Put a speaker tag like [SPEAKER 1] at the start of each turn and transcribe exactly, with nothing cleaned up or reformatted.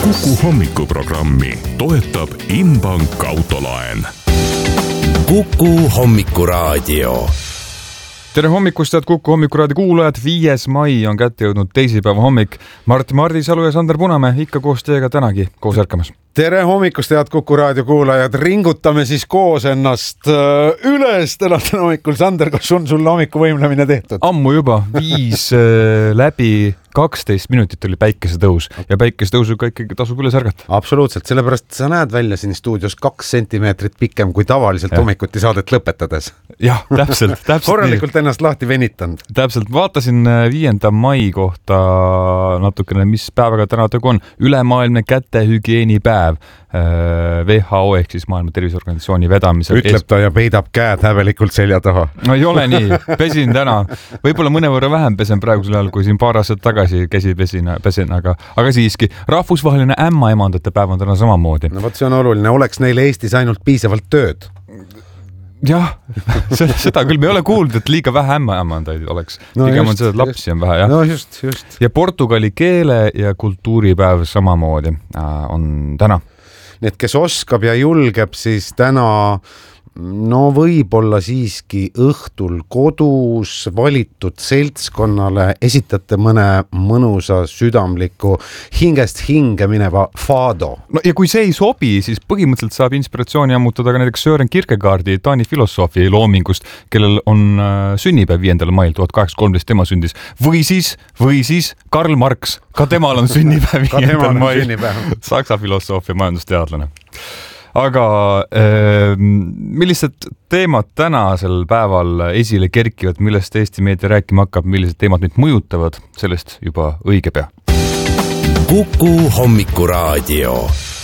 [SPEAKER 1] Kuku hommikuprogrammi toetab Inbank autolaen.
[SPEAKER 2] Kuku hommikuraadio.
[SPEAKER 3] Tere hommikust, head Kuku hommikuraadio kuulajad. Viies mai on kätte jõudnud teisipäeva hommik. Mart Mardisalu ja Sander Punamäe ikka koos teiega tänagi koos ärkamas.
[SPEAKER 4] Tere hommikust, head Kuku raadio kuulajad. Ringutame siis koos ennast üles täna hommikul. Sander, kas on sul hommikuvõimlemine tehtud?
[SPEAKER 3] Ammu juba. Viis läbi kaksteist minutit oli päikesetõus ja päikesetõusuga ikkagi tasub üles ärgata.
[SPEAKER 4] Absoluutselt, sellepärast sa näed välja siin stuudios kaks sentimeetrit pikem kui tavaliselt ja. Hommikuti saadet lõpetades.
[SPEAKER 3] Jah, täpselt. täpselt
[SPEAKER 4] Korralikult nii. Ennast lahti venitanud.
[SPEAKER 3] Täpselt, vaatasin viienda mai kohta natukene, mis päevaga täna tegu on. Ülemaailmne kätehügieenipäev. W H O ehk siis Maailma Terviseorganisatsiooni vedamisel.
[SPEAKER 4] Ütleb ta ja peidab käed hävelikult selja taha.
[SPEAKER 3] No ei ole nii, pesin täna. Võib-olla mõnevõrra vähem pesen praegusel ajal, kui siin paar aastat tagasi käsi pesin, pesen, aga, aga siiski. Rahvusvaheline ämmaemandate päev on täna samamoodi.
[SPEAKER 4] No võt, see on oluline. Oleks neile Eestis ainult piisavalt tööd.
[SPEAKER 3] Jah, seda küll me ei ole kuulnud, et liiga vähe ämmaemandaid oleks. No Pigem just, on seda, et lapsi just. On vähe. Jah.
[SPEAKER 4] No just, just.
[SPEAKER 3] Ja Portugali keele ja kultuuripäev samamoodi on täna.
[SPEAKER 4] Need, kes oskab ja julgeb, siis täna no võib-olla siiski õhtul kodus valitud seltskonnale esitate mõne mõnusa südamliku hingest hinge mineva fado.
[SPEAKER 3] No ja kui see ei sobi, siis põhimõtteliselt saab inspiratsiooni ammutada ka näiteks Søren Kierkegaardi, Taani filosoofi loomingust, kellel on sünnipäev viiendal mail tuhat kaheksasada kolmteist tema sündis. Või siis, või siis Karl Marx, ka temal on sünnipäev viiendal mail. Saksa filosoof ja majandusteadlane. Aga äh, millised teemad tänasel päeval esile kerkivad, millest Eesti meedia rääkima hakkab, millised teemad meid mõjutavad, sellest juba õige pea.
[SPEAKER 2] Kuku hommikuraadio.